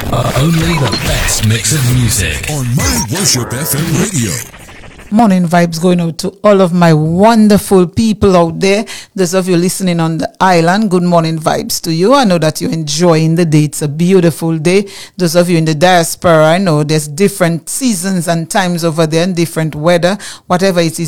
Only the best mix of music on My Worship FM Radio. Morning vibes going out to all of my wonderful people out there. Those of you listening on the island, good morning vibes to you. I know that you're enjoying the day. It's a beautiful day. Those of you in the diaspora, I know there's different seasons and times over there and different weather. Whatever it is